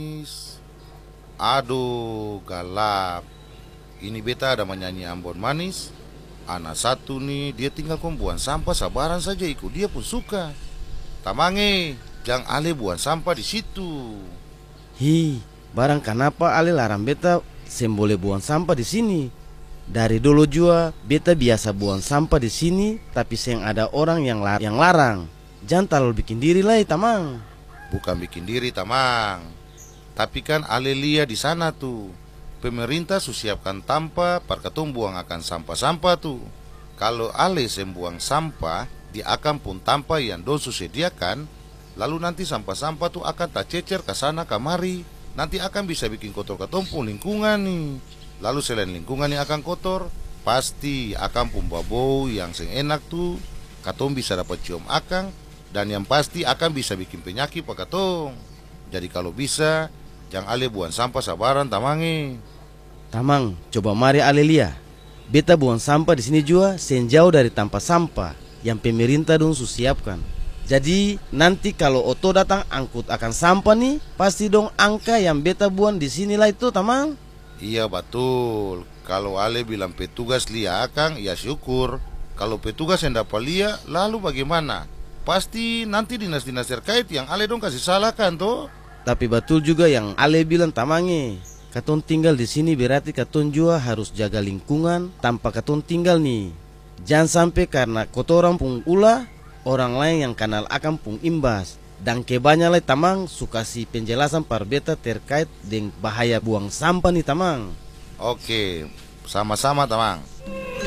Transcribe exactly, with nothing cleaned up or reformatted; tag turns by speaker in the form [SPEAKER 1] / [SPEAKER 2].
[SPEAKER 1] Aduh, galap. Ini beta ada menyanyi Ambon manis. Anak satu nih, dia tinggal buang sampah sabaran saja ikut dia pun suka. Tamange, jangan ale buang sampah di situ.
[SPEAKER 2] Hi, barang kenapa ale larang beta sem boleh buang sampah di sini? Dari dulu juga beta biasa buang sampah di sini, tapi seng ada orang yang lar yang larang. Jangan terlalu bikin diri lah, tamang.
[SPEAKER 1] Bukan bikin diri, tamang. Tapi kan ale lihat di sana tuh. Pemerintah susiapkan tampa parkatong buang akan sampah-sampah tuh. Kalau ale sem buang sampah, dia akan pun tampa yang dosu sediakan. Lalu nanti sampah-sampah tuh akan tak cecer ke sana kamari. Nanti akan bisa bikin kotor katompung lingkungan nih. Lalu selain lingkungan yang akan kotor, pasti akan pun bau yang seng enak tuh. Katong bisa dapat cium akang. Dan yang pasti akan bisa bikin penyakit pak katong. Jadi kalau bisa, jangan ale buang sampah sabaran tamange.
[SPEAKER 2] Tamang, coba mari ale lihat. Beta buang sampah di sini juga sen jauh dari tempat sampah yang pemerintah dong susiapkan. Jadi nanti kalau oto datang angkut akan sampah nih, pasti dong angka yang beta buang di sinilah itu, tamang.
[SPEAKER 1] Iya betul. Kalau ale bilang petugas lia akang, ya syukur. Kalau petugas yang dapat lia, lalu bagaimana? Pasti nanti dinas-dinas terkait yang ale dong kasih salahkan toh.
[SPEAKER 2] Tapi betul juga yang ale bilang, tamange. Katong tinggal di sini berarti katong juga harus jaga lingkungan tanpa katong tinggal nih. Jangan sampai karena kotoran pung ulah, orang lain yang kenal akan pung imbas. Dan kebanyakan lah tamang suka si penjelasan par beta terkait dengan bahaya buang sampah nih, tamang.
[SPEAKER 1] Oke, sama-sama tamang.